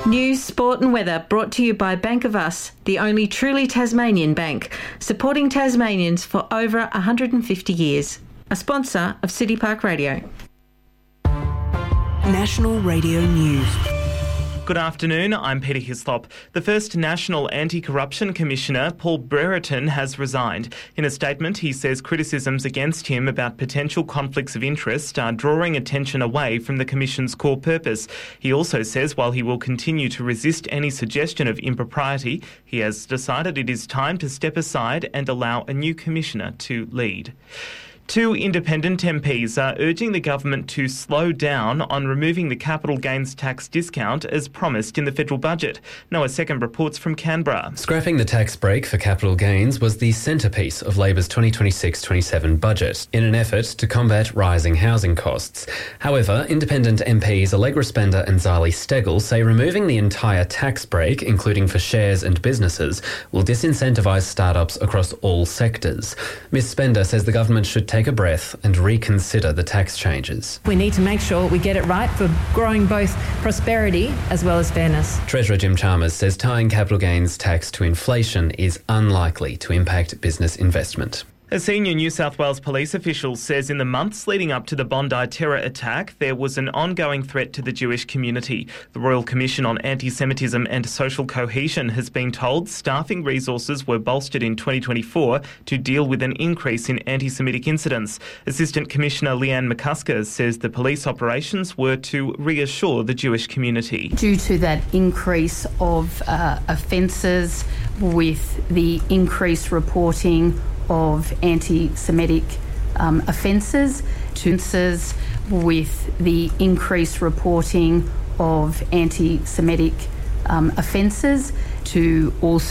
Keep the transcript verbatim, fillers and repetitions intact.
News, sport and weather brought to you by Bank of Us, the only truly Tasmanian bank, supporting Tasmanians for over one hundred fifty years. A sponsor of City Park Radio. National Radio News. Good afternoon, I'm Peter Hislop. The first National Anti-Corruption Commissioner, Paul Brereton, has resigned. In a statement, he says criticisms against him about potential conflicts of interest are drawing attention away from the Commission's core purpose. He also says while he will continue to resist any suggestion of impropriety, he has decided it is time to step aside and allow a new Commissioner to lead. Two independent M Ps are urging the government to slow down on removing the capital gains tax discount as promised in the federal budget. Noah Second reports from Canberra. Scrapping the tax break for capital gains was the centrepiece of Labor's twenty twenty-six twenty-seven budget in an effort to combat rising housing costs. However, independent M Ps Allegra Spender and Zali Steggall say removing the entire tax break, including for shares and businesses, will disincentivise startups across all sectors. Miz Spender says the government should take Take a breath and reconsider the tax changes. We need to make sure we get it right for growing both prosperity as well as fairness. Treasurer Jim Chalmers says tying capital gains tax to inflation is unlikely to impact business investment. A senior New South Wales police official says in the months leading up to the Bondi terror attack, there was an ongoing threat to the Jewish community. The Royal Commission on Anti-Semitism and Social Cohesion has been told staffing resources were bolstered in twenty twenty-four to deal with an increase in anti-Semitic incidents. Assistant Commissioner Leanne McCusker says the police operations were to reassure the Jewish community. Due to that increase of uh, offences, with the increased reporting of anti-Semitic um, offences, with the increased reporting of anti-Semitic um, offences, to also